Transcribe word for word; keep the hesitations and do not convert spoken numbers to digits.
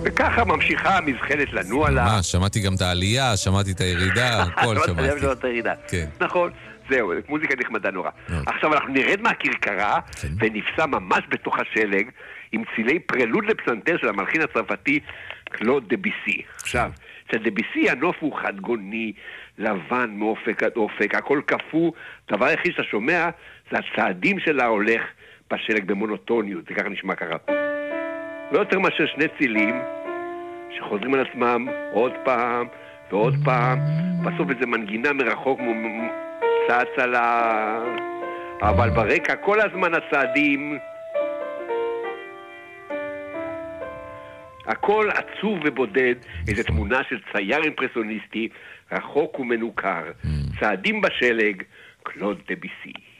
וככה ממשיכה המזחלת לנוע לה. מה, שמעתי גם את העלייה, שמעתי את הירידה, הכל שמעתי. כן. נכון, זהו, מוזיקה נחמדה נורא. עכשיו אנחנו נרד מהכרכרה, ונפסע ממש בתוך השלג, עם צילי פרלוד לפסנתר של המלחין הצרפתי קלוד דביסי. עכשיו, אצל דביסי הנוף הוא חדגוני, לבן מאופק עד אופק, הכל קפוא, דבר היחיד שאתה שומע זה הצעדים שלה הולך בשלג במונוטוניות, זה ככה נשמע ככה. לא יותר מאשר שני צילים שחוזרים על עצמם עוד פעם ועוד פעם, בסוף איזה מנגינה מרחוק צעצה לה, אבל ברקע כל הזמן הצעדים, הכל עצוב ובודד, איזו תמונה של צייר אימפרסוניסטי, רחוק ומנוכר, צעדים בשלג, קלוד דביסי.